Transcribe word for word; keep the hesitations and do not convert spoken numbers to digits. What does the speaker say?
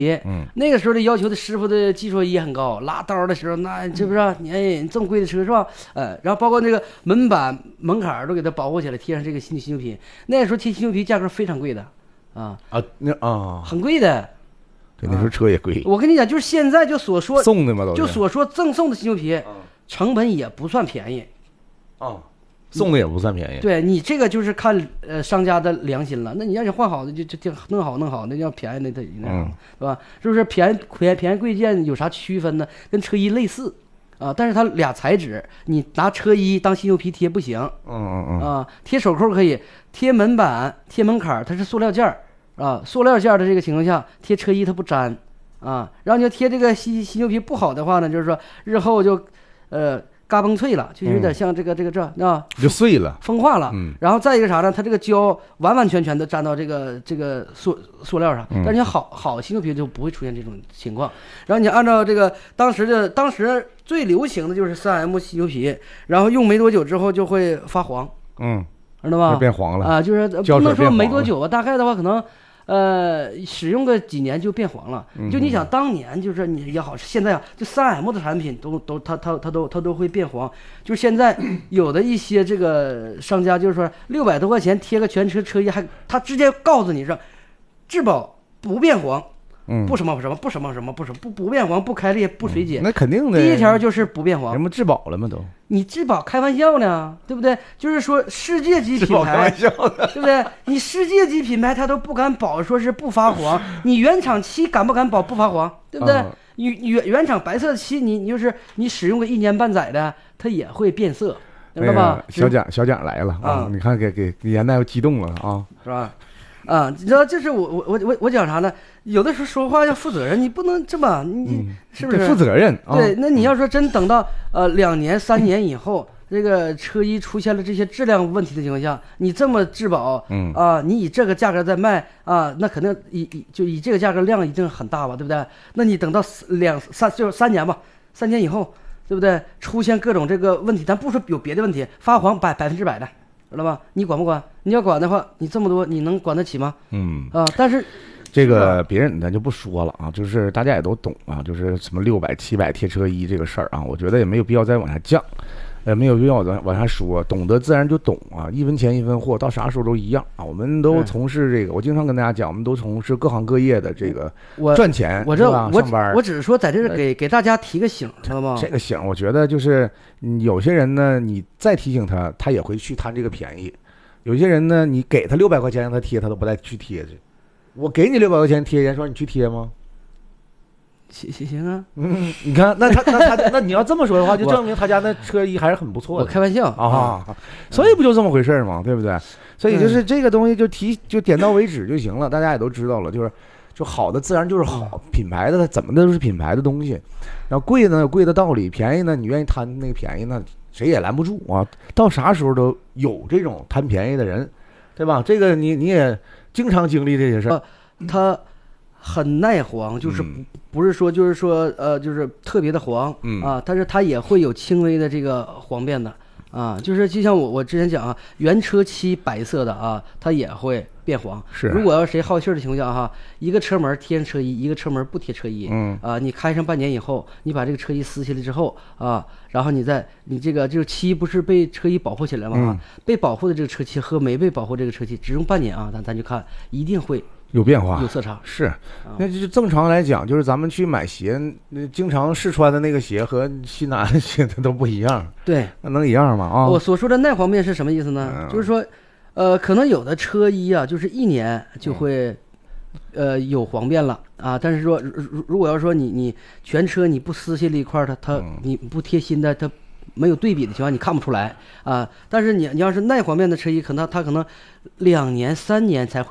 嗯， 那个时候的要求的师傅的技术也很高，拉刀的时候那是不是、啊？你哎，这么贵的车是吧？呃，然后包括那个门板、门槛都给它保护起来，贴上这个新新牛皮。那个时候贴新牛皮价格非常贵的，啊啊，那啊， 很贵的。 对，那时候车也贵。 我跟你讲，就是现在就所说送的嘛，都就所说赠送的新牛皮，成本也不算便宜。 啊，送的也不算便宜。 对你这个就是看呃商家的良心了。那你要想换好的，就就就弄好弄好，那要便宜那得那样，对吧？是不是便宜便宜便宜贵贱有啥区分呢？跟车衣类似啊，但是它俩材质，你拿车衣当新牛皮贴不行。 嗯嗯嗯啊，贴手扣可以，贴门板、贴门槛它是塑料件儿啊，塑料件的这个情况下贴车衣它不粘啊。然后你要贴这个新新牛皮不好的话呢，就是说日后就呃。嘎嘣脆了，就有点像这个、嗯、这个这啊， 就碎了， 风化了。 嗯， 然后再一个啥呢？它这个胶完完全全的粘到这个这个塑塑料上。但是你好好新牛皮就不会出现这种情况。然后你按照这个当时的当时最流行的就是 三 M 新牛皮，然后用没多久之后就会发黄， 嗯， 知道吧？ 变黄了啊，就是不能说没多久吧，大概的话可能。呃，使用个几年就变黄了。就你想当年就是你也好，现在啊，就 三 M 的产品都都它它它都它都会变黄。就是现在有的一些这个商家就是说六百多块钱贴个全车车衣，还他直接告诉你说，质保不变黄。 嗯， 不什么什么不什么什么不什么不不变黄不开裂不水解、 嗯，那肯定的。 第一条就是不变黄。 人们质保了吗？都你质保开玩笑呢，对不对？就是说世界级品牌， 对不对？你世界级品牌他都不敢保说是不发黄，你原厂漆敢不敢保不发黄？对不对？ 嗯、 原原原厂白色漆，你你就是你使用个一年半载的，它也会变色，知道吧？ 小蒋小蒋来了啊！你看给给严大又激动了啊， 是吧？啊，你知道，就是我我我我我讲啥呢？有的时候说话要负责任，你不能这么，你、 嗯、 是不是？ 负责任。 对，那你要说真等到呃两年三年以后，这个车衣出现了这些质量问题的情况下，你这么质保， 嗯啊，你以这个价格在卖啊，那肯定以以就以这个价格量一定很大吧，对不对？那你等到两三就是三年吧，三年以后，对不对？出现各种这个问题，咱不说有别的问题，发黄百百分之百的。知道吧？你管不管？你要管的话，你这么多，你能管得起吗？ 嗯啊，但是这个别人咱就不说了啊，就是大家也都懂啊，就是什么六百、七百贴车衣这个事儿啊，我觉得也没有必要再往下降，呃，没有必要往往下说，懂得自然就懂啊，一分钱一分货，到啥时候都一样啊。我们都从事这个，我经常跟大家讲，我们都从事各行各业的这个赚钱， 我这我上班， 我只是说在这儿给给大家提个醒，知道吗？ 这个醒，我觉得就是有些人呢，你再提醒他，他也会去贪这个便宜。有些人呢，你给他六百块钱让他贴，他都不带去贴去。我给你六百块钱贴，人说你去贴吗？ 行行行啊， 嗯，你看，那他那他那你要这么说的话，就证明他家那车衣还是很不错的。 我开玩笑啊，所以不就这么回事嘛，对不对？所以就是这个东西就提就点到为止就行了，大家也都知道了，就是就好的自然就是好，品牌的怎么的都是品牌的东西，然后贵的呢有贵的道理，便宜呢你愿意贪那个便宜呢。谁也拦不住啊！到啥时候都有这种贪便宜的人，对吧？这个你你也经常经历这些事儿。 它很耐黄，就是不、嗯、不是说就是说呃就是特别的黄、 嗯、 啊，但是它也会有轻微的这个黄变的啊，就是就像我我之前讲啊，原车漆白色的啊，它也会变黄。 是， 如果要谁好信的情况下哈，一个车门贴上车衣，一个车门不贴车衣， 嗯啊，你开上半年以后，你把这个车衣撕下来之后啊，然后你再你这个就是漆不是被车衣保护起来吗？ 嗯、 啊，被保护的这个车漆和没被保护这个车漆，只用半年啊，咱咱就看一定会。 有变化， 有色差是，那就正常来讲，就是咱们去买鞋，那经常试穿的那个鞋和新拿的鞋它都不一样。 对， 那能一样吗？啊， 我所说的耐黄变是什么意思呢？ 嗯、 就是说，呃，可能有的车衣啊，就是一年就会，嗯、呃，有黄变了啊。但是说，如如果要说你你全车你不撕下了一块它它、嗯、你不贴新的它。没有对比的情况，你看不出来啊。但是你你要是耐黄变的车衣，可能它可能两年三年才会。